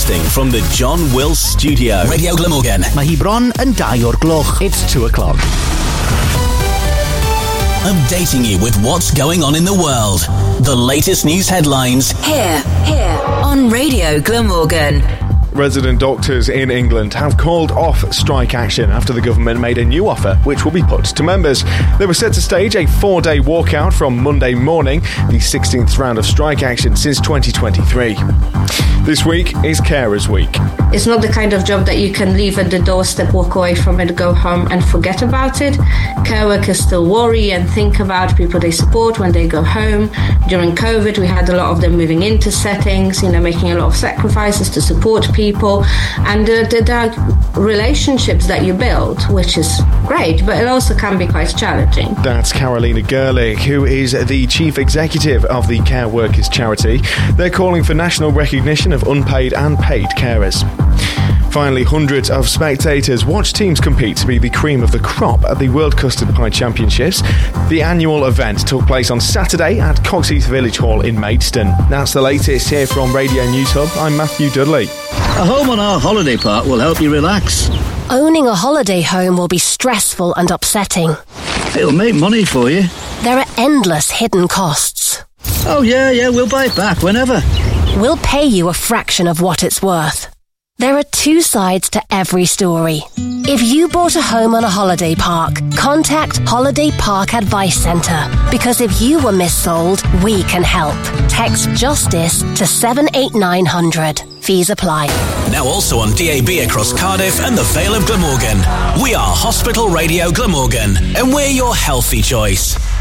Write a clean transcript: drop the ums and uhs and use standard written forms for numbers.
Broadcasting from the John Wills Studio. Radio Glamorgan. Mae hi bron yn 2 o'r gloch. It's 2 o'clock. Updating you with what's going on in the world. The latest news headlines. Here, on Radio Glamorgan. Resident doctors in England have called off strike action after the government made a new offer which will be put to members. They were set to stage a 4-day walkout from Monday morning, the 16th round of strike action since 2023. This week is Carers Week. It's not the kind of job that you can leave at the doorstep, walk away from it, go home and forget about it. Care workers still worry and think about people they support when they go home. During COVID, we had a lot of them moving into settings, making a lot of sacrifices to support people. And there are relationships that you build, which is great, but it also can be quite challenging. That's Carolina Gerlich, who is the chief executive of the Care Workers charity. They're calling for national recognition of unpaid and paid carers. Finally, hundreds of spectators watched teams compete to be the cream of the crop at the World Custard Pie Championships. The annual event took place on Saturday at Coxheath Village Hall in Maidstone. That's the latest here from Radio News Hub. I'm Matthew Dudley. A home on our holiday park will help you relax. Owning a holiday home will be stressful and upsetting. It'll make money for you. There are endless hidden costs. Oh yeah, we'll buy it back whenever. We'll pay you a fraction of what it's worth. There are 2 sides to every story. If you bought a home on a holiday park, contact Holiday Park Advice Centre, because if you were missold, we can help. Text JUSTICE to 78900. Fees apply. Now also on DAB across Cardiff and the Vale of Glamorgan. We are Hospital Radio Glamorgan, and we're your healthy choice.